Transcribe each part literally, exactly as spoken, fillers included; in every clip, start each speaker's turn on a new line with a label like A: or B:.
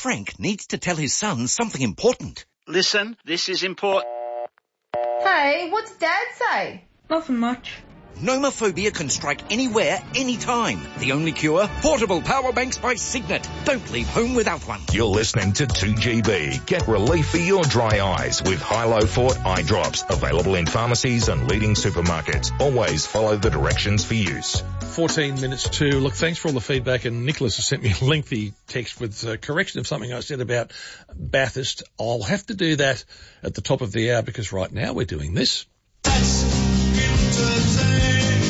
A: Frank needs to tell his son something important.
B: Listen, this is important.
C: Hey, what's Dad say?
D: Nothing much.
A: Nomophobia can strike anywhere, anytime. The only cure? Portable power banks by Signet. Don't leave home without one.
E: You're listening to two G B. Get relief for your dry eyes with Hilo Fort eye drops. Available in pharmacies and leading supermarkets. Always follow the directions for use.
F: fourteen minutes to. Look, thanks for all the feedback. And Nicholas has sent me a lengthy text with a correction of something I said about Bathurst. I'll have to do that at the top of the hour because right now we're doing this.
G: That's entertainment.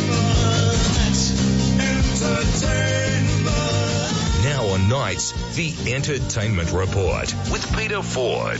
G: That's entertainment.
E: Now on nights, the Entertainment Report with Peter Ford.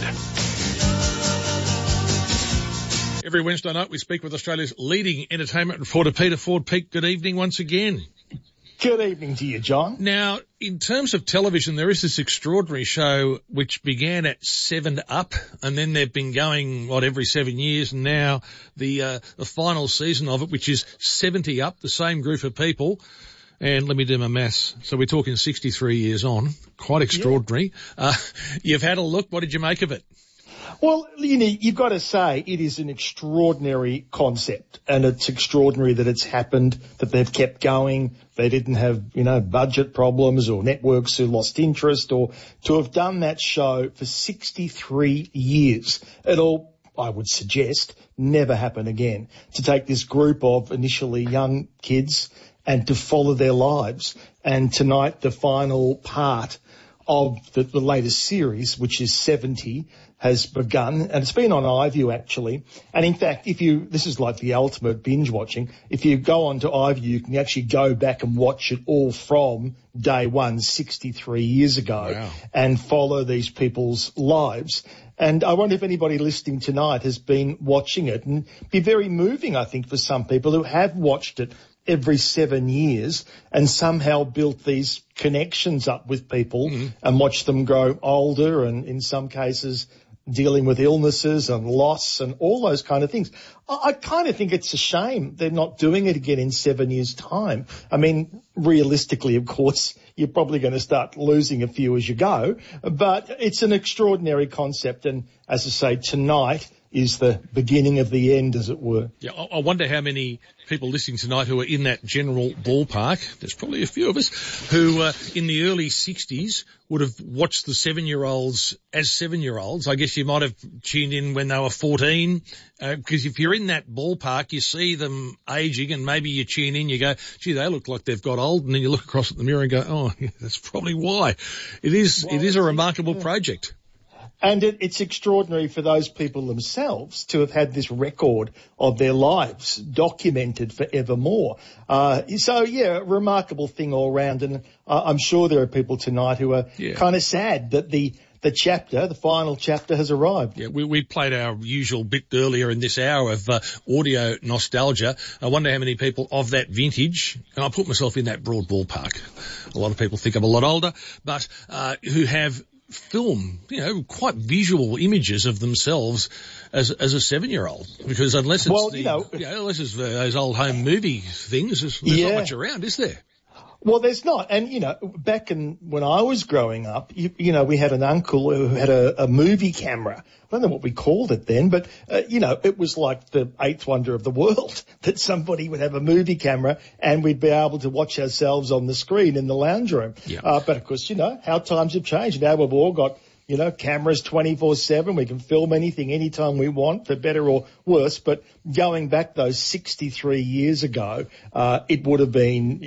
F: Every Wednesday night we speak with Australia's leading entertainment reporter, Peter Ford. Pete, good evening once again.
H: Good evening to you, John.
F: Now, in terms of television, there is this extraordinary show which began at Seven Up, and then they've been going, what, every seven years, and now the uh, the final season of it, which is seventy Up, the same group of people. And let me do my maths. So we're talking sixty-three years on. Quite extraordinary. Yeah. Uh, you've had a look. What did you make of it?
H: Well, you know, you've got to say it is an extraordinary concept, and it's extraordinary that it's happened, that they've kept going. They didn't have, you know, budget problems or networks who lost interest, or to have done that show for sixty-three years. It'll, I would suggest, never happen again. To take this group of initially young kids and to follow their lives. And tonight, the final part of the, the latest series, which is seventy, has begun, and it's been on iView actually. And in fact, if you, this is like the ultimate binge watching, if you go onto iView, you can actually go back and watch it all from day one, sixty-three years ago, wow, and follow these people's lives. And I wonder if anybody listening tonight has been watching it, and be very moving, I think, for some people who have watched it every seven years and somehow built these connections up with people, mm-hmm, and watched them grow older, and in some cases dealing with illnesses and loss and all those kind of things. I, I kind of think it's a shame they're not doing it again in seven years' time. I mean, realistically, of course, you're probably going to start losing a few as you go, but it's an extraordinary concept. And as I say, tonight is the beginning of the end, as it were.
F: Yeah, I wonder how many people listening tonight who are in that general ballpark, there's probably a few of us, who uh, in the early sixties would have watched the seven-year-olds as seven-year-olds. I guess you might have tuned in when they were fourteen, because uh, if you're in that ballpark, you see them aging, and maybe you tune in, you go, gee, they look like they've got old, and then you look across at the mirror and go, oh, yeah, that's probably why. It is, well, it is a remarkable yeah. project.
H: And it, it's extraordinary for those people themselves to have had this record of their lives documented forevermore. Uh, so, yeah, remarkable thing all round. And uh, I'm sure there are people tonight who are yeah. kind of sad that the the chapter, the final chapter, has arrived.
F: Yeah, we, we played our usual bit earlier in this hour of uh, audio nostalgia. I wonder how many people of that vintage, and I put myself in that broad ballpark. A lot of people think I'm a lot older, but uh, who have film, you know, quite visual images of themselves as as a seven-year-old, because unless it's
H: well,
F: the,
H: you know,
F: you know, unless it's uh, those old home movie things, there's, there's
H: yeah.
F: not much around, is there?
H: Well, there's not. And, you know, back in when I was growing up, you, you know, we had an uncle who had a, a movie camera. I don't know what we called it then, but, uh, you know, it was like the eighth wonder of the world that somebody would have a movie camera and we'd be able to watch ourselves on the screen in the lounge room.
F: Yeah.
H: Uh, but, of course, you know, how times have changed. Now we've all got, you know, cameras twenty-four seven. We can film anything anytime we want, for better or worse. But going back those sixty-three years ago, uh, it would have been